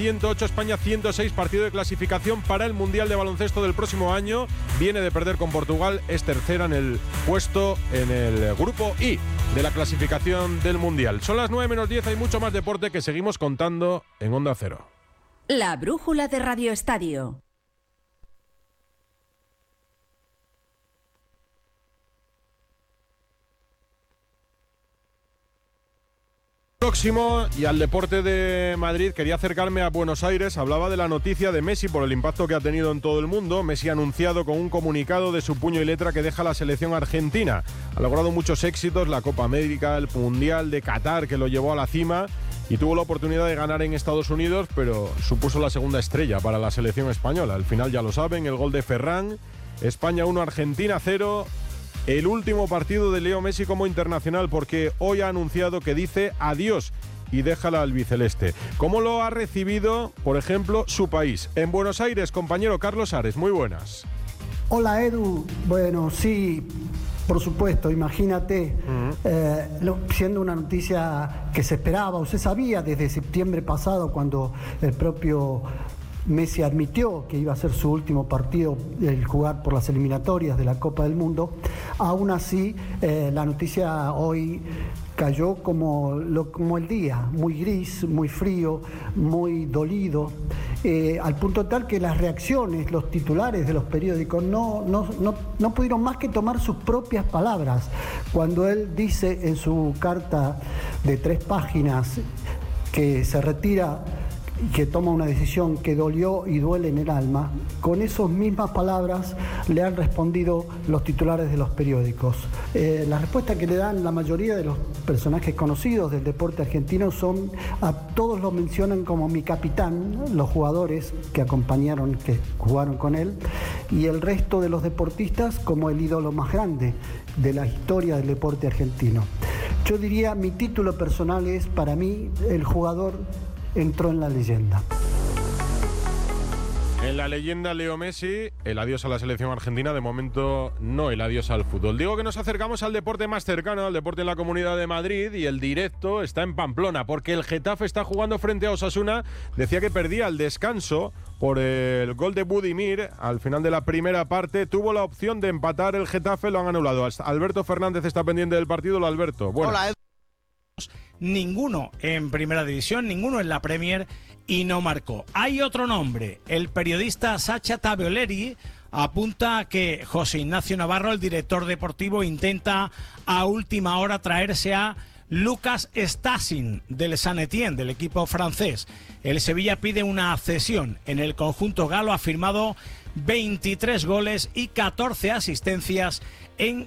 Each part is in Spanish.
108, España 106, partido de clasificación para el Mundial de Baloncesto del próximo año. Viene de perder con Portugal, es tercera en el puesto en el grupo I de la clasificación del Mundial. Son las 9:10, hay mucho más deporte que seguimos contando en Onda Cero. La brújula de Radio Estadio. Próximo y al deporte de Madrid, quería acercarme a Buenos Aires. Hablaba de la noticia de Messi por el impacto que ha tenido en todo el mundo. Messi ha anunciado con un comunicado de su puño y letra que deja la selección argentina. Ha logrado muchos éxitos, la Copa América, el Mundial de Qatar, que lo llevó a la cima, y tuvo la oportunidad de ganar en Estados Unidos, pero supuso la segunda estrella para la selección española. Al final ya lo saben, el gol de Ferran, España 1, Argentina 0. El último partido de Leo Messi como internacional, porque hoy ha anunciado que dice adiós y deja la albiceleste. ¿Cómo lo ha recibido, por ejemplo, su país? En Buenos Aires, compañero Carlos Ares, muy buenas. Hola Edu, bueno, sí, por supuesto, imagínate, siendo una noticia que se esperaba o se sabía desde septiembre pasado, cuando el propio Messi admitió que iba a ser su último partido el jugar por las eliminatorias de la Copa del Mundo. Aún así, la noticia hoy cayó como el día, muy gris, muy frío, muy dolido, al punto tal que las reacciones, los titulares de los periódicos no pudieron más que tomar sus propias palabras. Cuando él dice en su carta de 3 páginas que se retira y que toma una decisión que dolió y duele en el alma, con esas mismas palabras le han respondido los titulares de los periódicos. La respuesta que le dan la mayoría de los personajes conocidos del deporte argentino son, a todos lo mencionan como mi capitán, los jugadores que acompañaron, que jugaron con él, y el resto de los deportistas como el ídolo más grande de la historia del deporte argentino. Yo diría, mi título personal es, para mí, el jugador entró en la leyenda. En la leyenda Leo Messi, el adiós a la selección argentina, de momento no el adiós al fútbol. Digo que nos acercamos al deporte más cercano, al deporte en la Comunidad de Madrid, y el directo está en Pamplona, porque el Getafe está jugando frente a Osasuna. Decía que perdía al descanso por el gol de Budimir al final de la primera parte. Tuvo la opción de empatar el Getafe, lo han anulado. Alberto Fernández está pendiente del partido. Hola, Alberto. Bueno. Hola, ninguno en Primera División, ninguno en la Premier, y no marcó. Hay otro nombre, el periodista Sacha Taveoleri apunta a que José Ignacio Navarro, el director deportivo, intenta a última hora traerse a Lucas Stasin del Saint-Étienne, del equipo francés. El Sevilla pide una cesión. En el conjunto galo ha firmado 23 goles y 14 asistencias en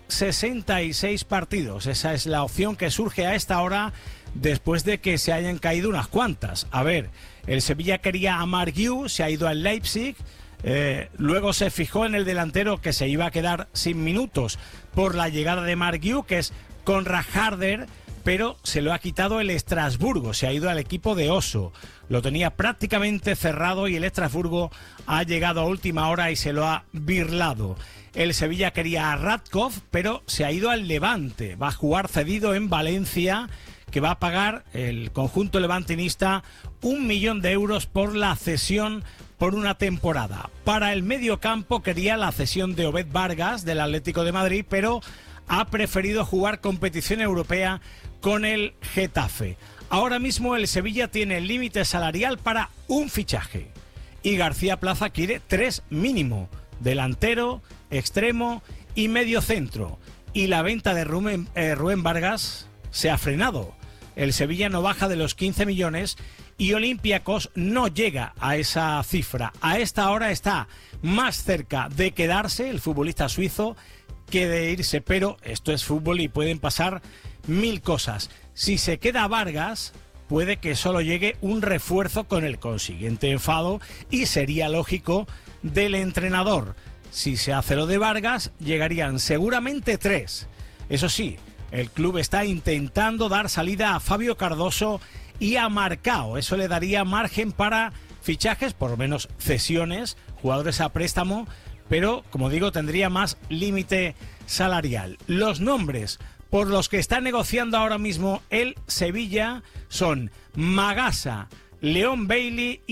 66 partidos. Esa es la opción que surge a esta hora, después de que se hayan caído unas cuantas. A ver, el Sevilla quería a Marc Guiu, se ha ido al Leipzig, luego se fijó en el delantero que se iba a quedar sin minutos por la llegada de Marc Guiu, que es Conrad Harder, pero se lo ha quitado el Estrasburgo, se ha ido al equipo de Oso. Lo tenía prácticamente cerrado y el Estrasburgo ha llegado a última hora y se lo ha birlado. El Sevilla quería a Radkov, pero se ha ido al Levante. Va a jugar cedido en Valencia, que va a pagar el conjunto levantinista 1 millón de euros por la cesión por una temporada. Para el medio campo quería la cesión de Obed Vargas del Atlético de Madrid, pero ha preferido jugar competición europea con el Getafe. Ahora mismo el Sevilla tiene el límite salarial para un fichaje y García Plaza quiere 3 mínimo: delantero, extremo y medio centro. Y la venta de Rubén Vargas se ha frenado. El Sevilla no baja de los 15 millones y Olympiacos no llega a esa cifra. A esta hora está más cerca de quedarse el futbolista suizo que de irse, pero esto es fútbol y pueden pasar 1000 cosas. Si se queda Vargas, puede que solo llegue un refuerzo con el consiguiente enfado y sería lógico del entrenador. Si se hace lo de Vargas, llegarían seguramente 3. Eso sí, el club está intentando dar salida a Fabio Cardoso y a Marcao. Eso le daría margen para fichajes, por lo menos cesiones, jugadores a préstamo, pero, como digo, tendría más límite salarial. Los nombres por los que está negociando ahora mismo el Sevilla son Magasa, Leon Bailey y